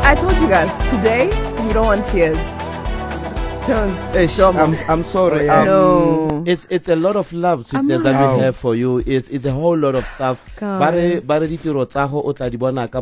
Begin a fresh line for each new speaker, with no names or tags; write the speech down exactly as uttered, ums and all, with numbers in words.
I told you guys, today, we don't want tears. Don't.
Ish,
don't
I'm, I'm sorry.
yeah.
Um,
No.
It's it's a lot of love sweetness that we have for you. It's it's a whole lot of stuff.
Guys.
Bare bare ditiro tsa go o tla di bona ka